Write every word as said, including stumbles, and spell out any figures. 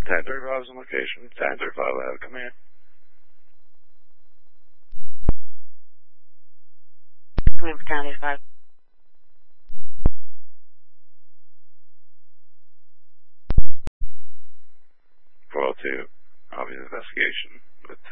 ten thirty-five is on location. ten thirty-five, I have a command. Command for ten thirty-five. four oh two, obvious investigation with